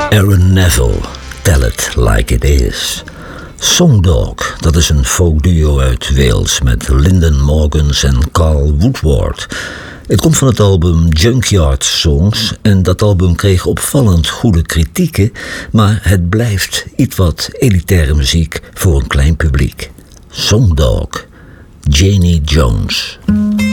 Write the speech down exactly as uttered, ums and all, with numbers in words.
Aaron Neville, Tell It Like It Is. Songdog, dat is een folkduo uit Wales met Lyndon Morgans en Carl Woodward. Het komt van het album Junkyard Songs en dat album kreeg opvallend goede kritieken, maar het blijft iets wat elitaire muziek voor een klein publiek. Songdog, Janie Jones.